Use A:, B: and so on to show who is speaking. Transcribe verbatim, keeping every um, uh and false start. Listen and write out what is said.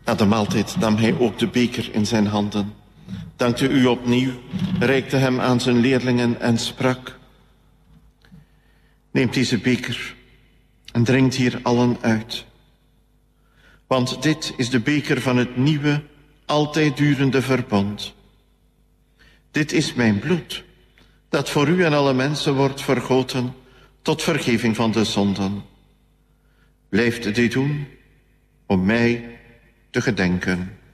A: Na de maaltijd nam hij ook de beker in zijn handen, dankte u opnieuw, reikte hem aan zijn leerlingen en sprak: neemt deze beker en drinkt hier allen uit. Want dit is de beker van het nieuwe, altijd durende verbond. Dit is mijn bloed, dat voor u en alle mensen wordt vergoten tot vergeving van de zonden. Blijft dit doen om mij te gedenken.